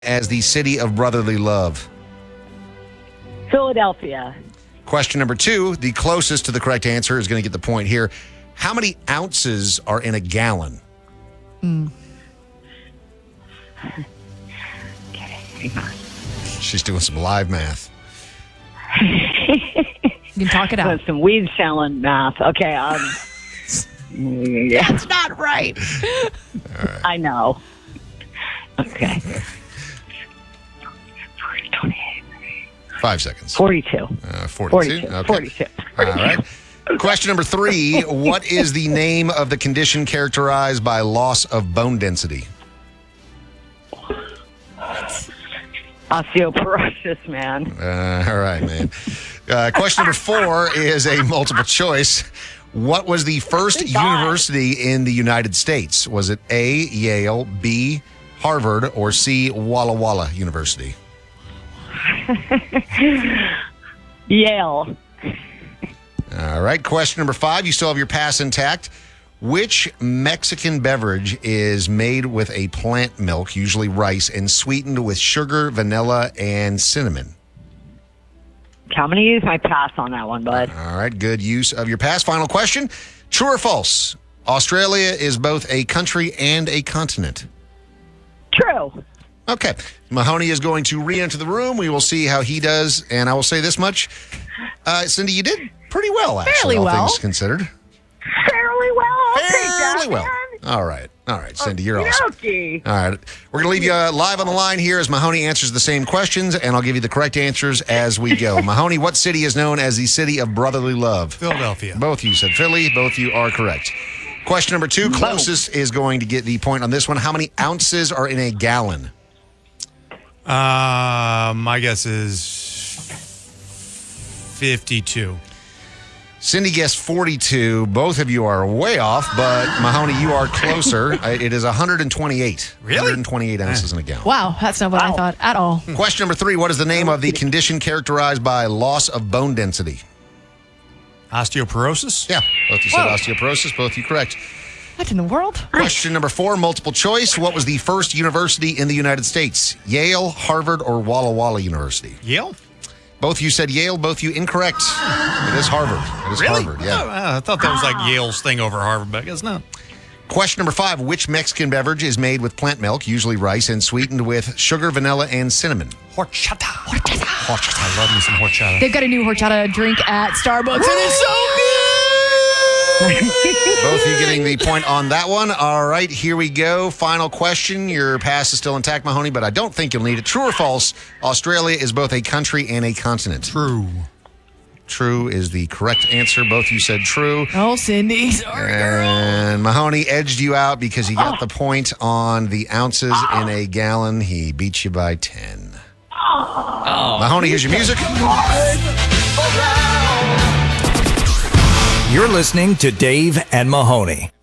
as the city of brotherly love? Philadelphia. Question number 2, the closest to the correct answer is going to get the point here. How many ounces are in a gallon? Okay, hang on. She's doing some live math. You can talk it out. Some weed selling math. Okay. Yeah, That's not right. I know. Okay. 5 seconds. 42. 42. Okay. 42. All right. Question number 3. What is the name of the condition characterized by loss of bone density? Osteoporosis, man. All right, man. Question number 4 is a multiple choice. What was the first university in the United States? Was it A, Yale, B, Harvard, or C, Walla Walla University? Yale. All right. Question number 5. You still have your pass intact. Which Mexican beverage is made with a plant milk, usually rice, and sweetened with sugar, vanilla, and cinnamon? I'm going to use my pass on that one, bud. All right. Good use of your pass. Final question. True or false? Australia is both a country and a continent. True. Okay. Mahoney is going to re-enter the room. We will see how he does. And I will say this much. Cindy, you did pretty well, actually, Fairly all well. things considered. Fairly well. I'll take that, Fairly well. man. All right, Cindy, you're awesome. Okey-dokey. All right. We're going to leave you live on the line here as Mahoney answers the same questions, and I'll give you the correct answers as we go. Mahoney, what city is known as the city of brotherly love? Philadelphia. Both you said Philly. Both you are correct. Question number 2, closest is going to get the point on this one. How many ounces are in a gallon? My guess is 52. Cindy guessed 42. Both of you are way off, but Mahoney, you are closer. It is 128. Really? 128 ounces in a gallon. Wow, that's not what I thought at all. Question number 3, what is the name of the condition characterized by loss of bone density? Osteoporosis? Yeah, both you said Whoa. osteoporosis. Both you correct. What in the world? Question number 4, multiple choice. What was the first university in the United States? Yale, Harvard, or Walla Walla University? Yale? Both you said Yale. Both you incorrect. It is Harvard. It is Really? Harvard, yeah. Oh, I thought that was like Yale's thing over Harvard, but I guess not. Question number 5, which Mexican beverage is made with plant milk, usually rice, and sweetened with sugar, vanilla, and cinnamon? Horchata. I love me some horchata. They've got a new horchata drink at Starbucks, and it's so good. Both you getting the point on that one. All right, here we go. Final question. Your pass is still intact, Mahoney, but I don't think you'll need it. True or false? Australia is both a country and a continent. True. True is the correct answer. Both you said true. Oh, Cindy, sorry, girl. And Mahoney edged you out because he got the point on the ounces in a gallon. He beat you by 10. Mahoney, here's your music. You're listening to Dave and Mahoney.